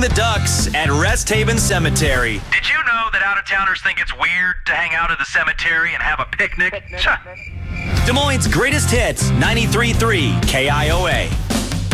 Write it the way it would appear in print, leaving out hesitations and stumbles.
the Ducks at Rest Haven Cemetery. Did you know that out-of-towners think it's weird to hang out at the cemetery and have a picnic? Des Moines' greatest hits, 93.3 KIOA.